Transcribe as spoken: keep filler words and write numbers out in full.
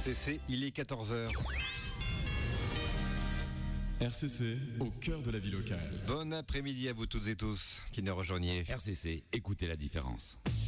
C C, il est quatorze heures. R C C, au cœur de la vie locale. Bon après-midi à vous toutes et tous qui nous rejoignez. R C C, écoutez la différence.